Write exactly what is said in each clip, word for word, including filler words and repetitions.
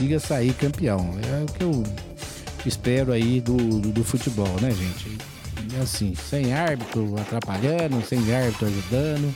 consiga sair campeão. É o que eu espero aí do, do, do futebol, né, gente? E assim, sem árbitro atrapalhando, sem árbitro ajudando.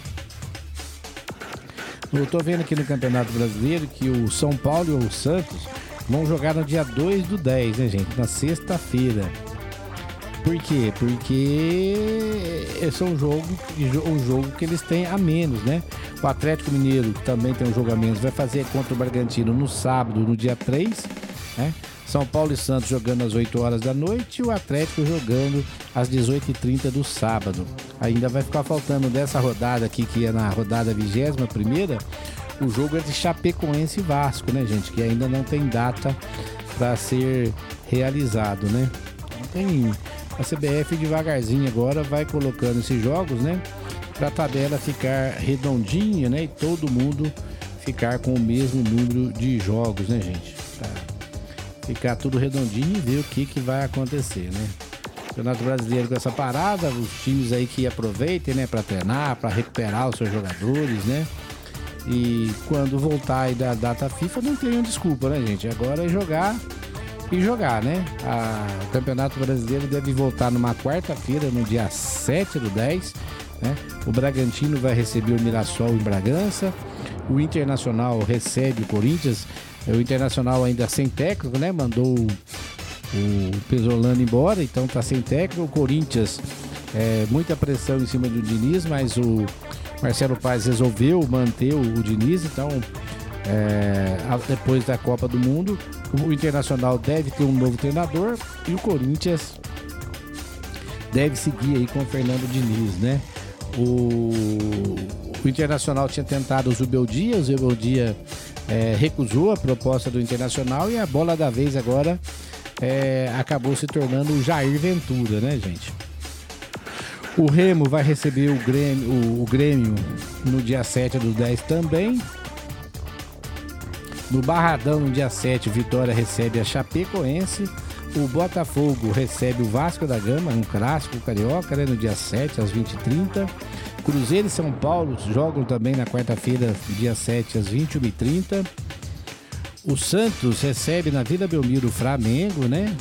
Eu tô vendo aqui no Campeonato Brasileiro que o São Paulo e o Santos vão jogar no dia dois do dez, né, gente? Na sexta-feira. Por quê? Porque esse é um jogo, um jogo que eles têm a menos, né? O Atlético Mineiro também tem um jogo a menos, vai fazer contra o Bragantino no sábado, no dia três, né? São Paulo e Santos jogando às oito horas da noite e o Atlético jogando às dezoito e trinta do sábado. Ainda vai ficar faltando dessa rodada aqui, que é na rodada vigésima primeira, o jogo é de Chapecoense e Vasco, né, gente? Que ainda não tem data para ser realizado, né? Não tem... A C B F devagarzinho agora vai colocando esses jogos, né? Para a tabela ficar redondinha, né? E todo mundo ficar com o mesmo número de jogos, né, gente? Pra ficar tudo redondinho e ver o que, que vai acontecer, né? Campeonato Brasileiro com essa parada, os times aí que aproveitem, né? Para treinar, para recuperar os seus jogadores, né? E quando voltar aí da data FIFA, não tenham desculpa, né, gente? Agora é jogar... e jogar, né? A, o Campeonato Brasileiro deve voltar numa quarta-feira, no dia sete do dez, né? O Bragantino vai receber o Mirassol em Bragança, o Internacional recebe o Corinthians, o Internacional ainda sem técnico, né? Mandou o, o Pesolano embora, então tá sem técnico. O Corinthians, é, muita pressão em cima do Diniz, mas o Marcelo Paes resolveu manter o, o Diniz, então... É, depois da Copa do Mundo, o Internacional deve ter um novo treinador e o Corinthians deve seguir aí com o Fernando Diniz, né? O, o Internacional tinha tentado o Zubeldia, o Zubeldia é, recusou a proposta do Internacional e a bola da vez agora é, acabou se tornando o Jair Ventura, né, gente? O Remo vai receber o Grêmio, o, o Grêmio no dia sete do dez também. No Barradão, no dia sete, o Vitória recebe a Chapecoense. O Botafogo recebe o Vasco da Gama, um clássico carioca, né, no dia sete, às vinte e trinta. Cruzeiro e São Paulo jogam também na quarta-feira, dia sete, às vinte e uma e trinta. O Santos recebe na Vila Belmiro o Flamengo, né?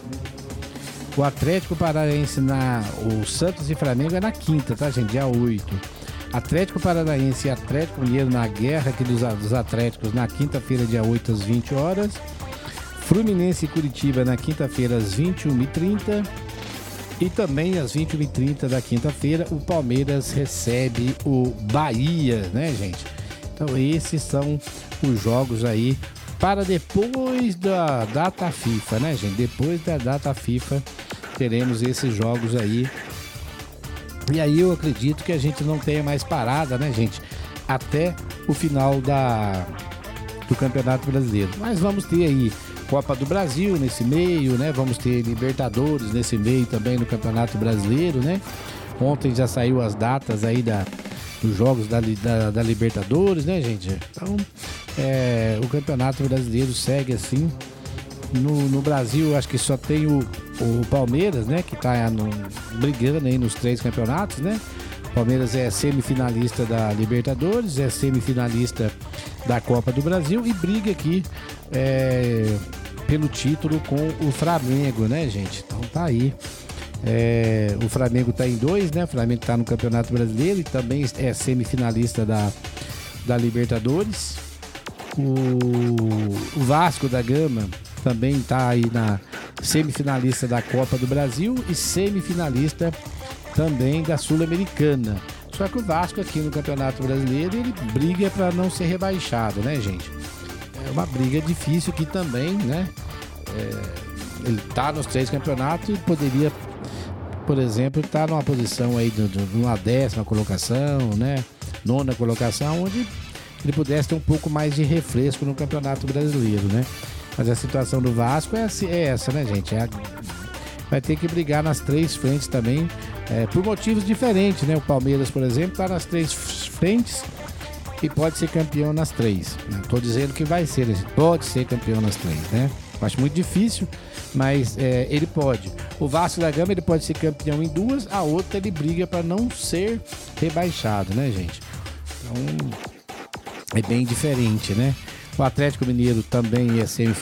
O Atlético Paranaense na... O Santos e Flamengo é na quinta, tá, gente? Dia oito. Atlético Paranaense e Atlético Mineiro na guerra aqui dos, dos Atléticos na quinta-feira, dia oito, às vinte horas. Fluminense e Curitiba na quinta-feira, às vinte e uma e trinta. E também às vinte e uma e trinta da quinta-feira, o Palmeiras recebe o Bahia, né, gente? Então esses são os jogos aí para depois da data FIFA, né, gente? Depois da data FIFA teremos esses jogos aí. E aí eu acredito que a gente não tenha mais parada, né, gente? Até o final da, do Campeonato Brasileiro. Mas vamos ter aí Copa do Brasil nesse meio, né? Vamos ter Libertadores nesse meio também no Campeonato Brasileiro, né? Ontem já saiu as datas aí da, dos jogos da, da, da Libertadores, né, gente? Então, é, o Campeonato Brasileiro segue assim. No, no Brasil, acho que só tem o, o Palmeiras, né? Que tá no, brigando aí nos três campeonatos, né? Palmeiras é semifinalista da Libertadores, é semifinalista da Copa do Brasil e briga aqui é, pelo título com o Flamengo, né, gente? Então tá aí. É, o Flamengo tá em dois, né? O Flamengo tá no Campeonato Brasileiro e também é semifinalista da, da Libertadores. O, o Vasco da Gama também tá aí na semifinalista da Copa do Brasil e semifinalista também da Sul-Americana. Só que o Vasco aqui no Campeonato Brasileiro, ele briga para não ser rebaixado, né, gente? É uma briga difícil que também, né? É, ele tá nos três campeonatos e poderia, por exemplo, estar tá numa posição aí de, de uma décima colocação, né? Nona colocação, onde ele pudesse ter um pouco mais de refresco no Campeonato Brasileiro, né? Mas a situação do Vasco é, é essa, né, gente? É a, vai ter que brigar nas três frentes também, é, por motivos diferentes, né? O Palmeiras, por exemplo, está nas três frentes e pode ser campeão nas três. Não estou dizendo que vai ser, pode ser campeão nas três, né? Eu acho muito difícil, mas é, ele pode. O Vasco da Gama, ele pode ser campeão em duas, a outra ele briga para não ser rebaixado, né, gente? Então, é bem diferente, né? O Atlético Mineiro também é